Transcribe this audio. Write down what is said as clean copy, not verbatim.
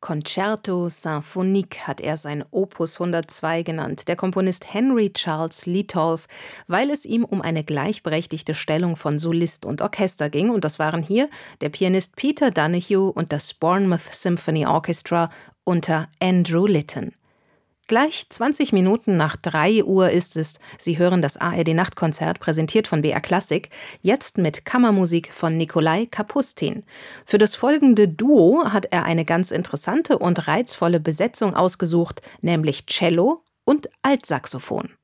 Concerto Symphonique hat er sein Opus 102 genannt, der Komponist Henry Charles Litolff, weil es ihm um eine gleichberechtigte Stellung von Solist und Orchester ging. Und das waren hier der Pianist Peter Donoghue und das Bournemouth Symphony Orchestra unter Andrew Litton. Gleich 20 Minuten nach 3 Uhr ist es. Sie hören das ARD-Nachtkonzert, präsentiert von BR Klassik, jetzt mit Kammermusik von Nikolai Kapustin. Für das folgende Duo hat er eine ganz interessante und reizvolle Besetzung ausgesucht, nämlich Cello und Altsaxophon.